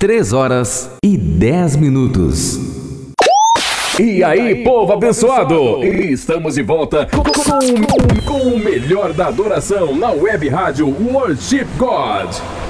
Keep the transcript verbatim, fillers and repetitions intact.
três horas e dez minutos. E aí, povo abençoado! Estamos de volta com, com, com o melhor da adoração na web rádio Worship God.